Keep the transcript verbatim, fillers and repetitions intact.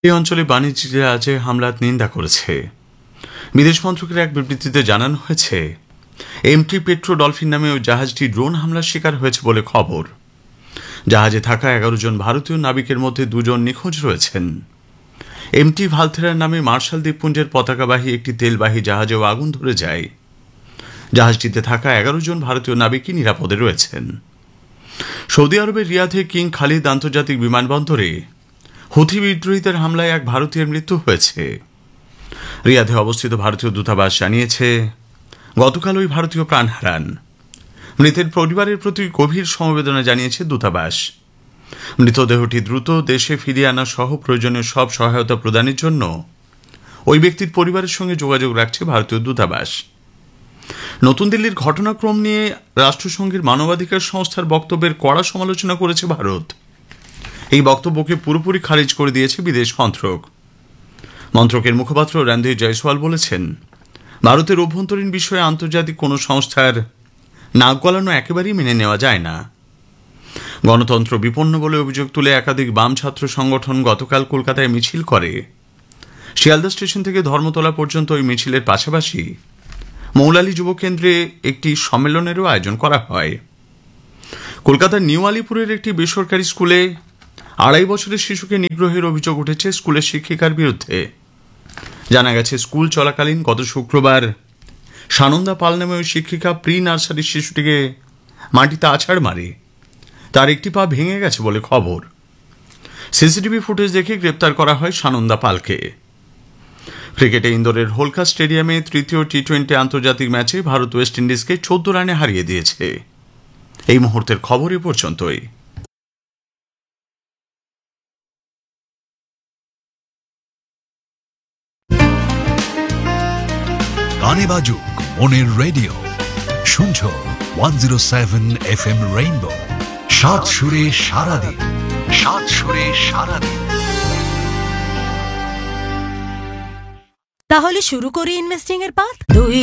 এই অঞ্চলে বাণিজ্য জাহাজে হামলার নিন্দা করেছে। বিদেশ মন্ত্রকের এক বিবৃতিতে জানানো হয়েছে, এমটি পেট্রো ডলফিন নামে ওই জাহাজটি ড্রোন হামলার শিকার হয়েছে বলে খবর। জাহাজে থাকা এগারো জন ভারতীয় নাবিকের মধ্যে দুজন নিখোঁজ রয়েছেন। এমটি ভালথেরার নামে মার্শাল দ্বীপপুঞ্জের পতাকাবাহী একটি তেলবাহী জাহাজেও আগুন ধরে যায়। জাহাজটিতে থাকা এগারো জন ভারতীয় নাবিকই নিরাপদে রয়েছেন। সৌদি আরবের রিয়াধে কিং খালিদ আন্তর্জাতিক বিমানবন্দরে হুথি বিদ্রোহীদের হামলায় এক ভারতীয়ের মৃত্যু হয়েছে। রিয়াধে অবস্থিত ভারতীয় দূতাবাস জানিয়েছে, গতকাল ওই ভারতীয় প্রাণ হারান। মৃতের পরিবারের প্রতি গভীর সমবেদনা জানিয়েছে দূতাবাস। মৃতদেহটি দ্রুত দেশে ফিরিয়ে আনা সহ প্রয়োজনীয় সব সহায়তা প্রদানের জন্য ওই ব্যক্তির পরিবারের সঙ্গে যোগাযোগ রাখছে ভারতীয় দূতাবাস। নতুন দিল্লির ঘটনাক্রম নিয়ে রাষ্ট্রসংঘের মানবাধিকার সংস্থার বক্তব্যের কড়া সমালোচনা করেছে ভারত। এই বক্তব্যকে পুরোপুরি খারিজ করে দিয়েছে বিদেশ মন্ত্রক। মন্ত্রকের মুখপাত্র রণধীর জয়সওয়াল বলেছেন, ভারতের অভ্যন্তরীণ বিষয়ে আন্তর্জাতিক কোনো সংস্থার নাক গলানো একেবারেই মেনে নেওয়া যায় না। গণতন্ত্র বিপন্ন বলে অভিযোগ তুলে একাধিক বাম ছাত্র সংগঠন গতকাল কলকাতায় মিছিল করে। শিয়ালদা স্টেশন থেকে ধর্মতলা পর্যন্ত ওই মিছিলের পাশাপাশি মৌলালী যুব কেন্দ্রে একটি সম্মেলনেরও আয়োজন করা হয়। কলকাতার নিউ আলিপুরের একটি বেসরকারি স্কুলে আড়াই বছরের শিশুকে নিগ্রহের অভিযোগ উঠেছে স্কুলের শিক্ষিকার বিরুদ্ধে। জানা গেছে, স্কুল চলাকালীন গত শুক্রবার সানন্দা পাল নামে ওই শিক্ষিকা প্রি নার্সারির শিশুটিকে মাটিতে আছাড় মারে। তার একটি পা ভেঙে গেছে বলে খবর। সিসিটিভি ফুটেজ দেখে গ্রেপ্তার করা হয় সানন্দা পালকে। ক্রিকেটে ইন্দোরের হোলকা স্টেডিয়ামে তৃতীয় টি টোয়েন্টি আন্তর্জাতিক ম্যাচে ভারত ওয়েস্ট ইন্ডিজকে চোদ্দ রানে হারিয়ে দিয়েছে। এই মুহূর্তের খবর এ পর্যন্তই। গানে বাজুক মনের রেডিও, শুনছো one zero seven F M rainbow. সাত সুরে সারাদিন, সাত সুরে সারাদিন। তাহলে শুরু করি ইনভেস্টিং এর পাঠ। দুই